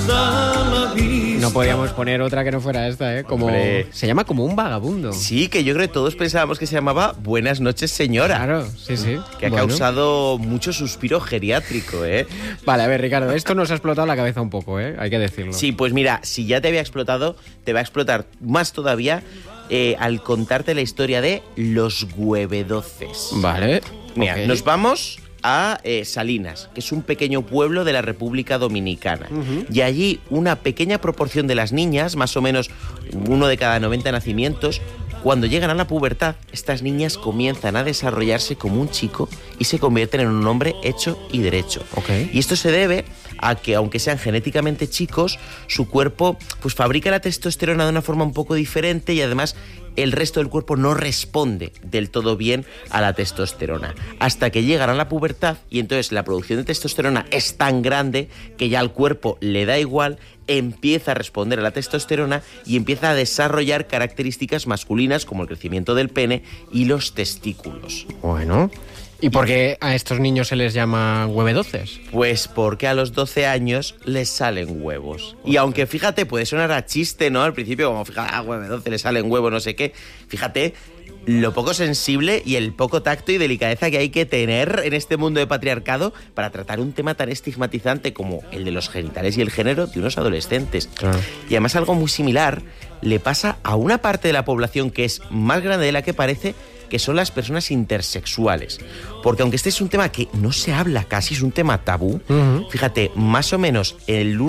No podíamos poner otra que no fuera esta, ¿eh? Como, se llama Como un vagabundo. Sí, que yo creo que todos pensábamos que se llamaba Buenas noches, señora. Claro, sí, sí. Que ha causado mucho suspiro geriátrico, ¿eh? Vale, a ver, Ricardo, esto nos ha explotado la cabeza un poco, ¿eh? Hay que decirlo. Sí, pues mira, si ya te había explotado, te va a explotar más todavía al contarte la historia de los huevedoces. Vale. Mira, nos vamos a Salinas, que es un pequeño pueblo de la República Dominicana. Y allí una pequeña proporción de las niñas, más o menos 1 de cada 90 nacimientos, cuando llegan a la pubertad, estas niñas comienzan a desarrollarse como un chico y se convierten en un hombre hecho y derecho. Y esto se debe a que, aunque sean genéticamente chicos, su cuerpo pues fabrica la testosterona de una forma un poco diferente y además el resto del cuerpo no responde del todo bien a la testosterona. Hasta que llegan a la pubertad y entonces la producción de testosterona es tan grande que ya al cuerpo le da igual, empieza a responder a la testosterona y empieza a desarrollar características masculinas como el crecimiento del pene y los testículos. Bueno, ¿y por qué a estos niños se les llama huevedoces? Pues porque a los 12 años les salen huevos. Y aunque, fíjate, puede sonar a chiste, ¿no? Al principio, como, fíjate, huevedoces, les salen huevos, no sé qué. Fíjate lo poco sensible y el poco tacto y delicadeza que hay que tener en este mundo de patriarcado para tratar un tema tan estigmatizante como el de los genitales y el género de unos adolescentes. Claro. Y además algo muy similar le pasa a una parte de la población que es más grande de la que parece, que son las personas intersexuales. Porque aunque este es un tema que no se habla casi, es un tema tabú, fíjate, más o menos el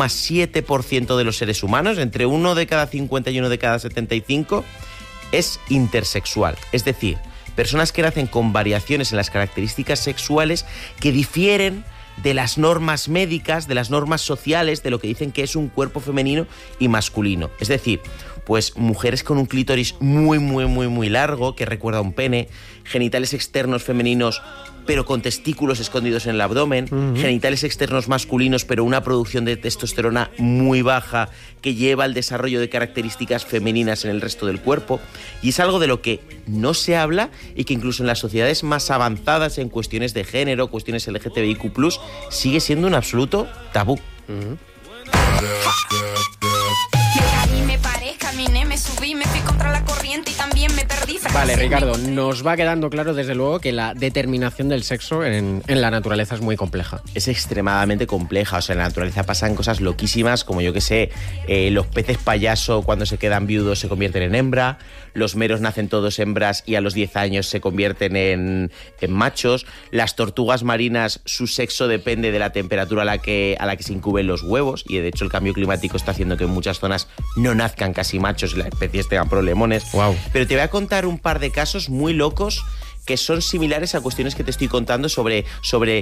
1,7% de los seres humanos, entre 1 de cada 50 y 1 de cada 75, es intersexual. Es decir, personas que nacen con variaciones en las características sexuales que difieren de las normas médicas, de las normas sociales, de lo que dicen que es un cuerpo femenino y masculino. Es decir, pues mujeres con un clítoris muy largo, que recuerda a un pene, genitales externos femeninos pero con testículos escondidos en el abdomen, genitales externos masculinos pero una producción de testosterona muy baja que lleva al desarrollo de características femeninas en el resto del cuerpo. Y es algo de lo que no se habla y que incluso en las sociedades más avanzadas en cuestiones de género, cuestiones LGTBIQ+, sigue siendo un absoluto tabú. Caminé, me subí, me fui contra la corriente y también me perdí. Vale, Ricardo, nos va quedando claro desde luego que la determinación del sexo en la naturaleza es muy compleja. Es extremadamente compleja, o sea, en la naturaleza pasan cosas loquísimas, como yo que sé, los peces payaso cuando se quedan viudos se convierten en hembra, los meros nacen todos hembras y a los 10 años se convierten en machos, las tortugas marinas, su sexo depende de la temperatura a la que se incuben los huevos, y de hecho el cambio climático está haciendo que en muchas zonas no nazcan casi machos y las especies tengan problemones. Wow. Pero te voy a contar un par de casos muy locos que son similares a cuestiones que te estoy contando sobre